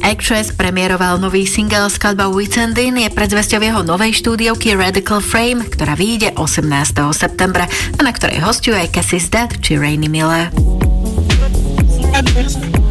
Actress premiéroval nový single, skladba Within, je predzvesťou jeho novej štúdiovky Radical Frame, ktorá vyjde 18. septembra a na ktorej hosťuje aj Cassie Death či Rainy Miller.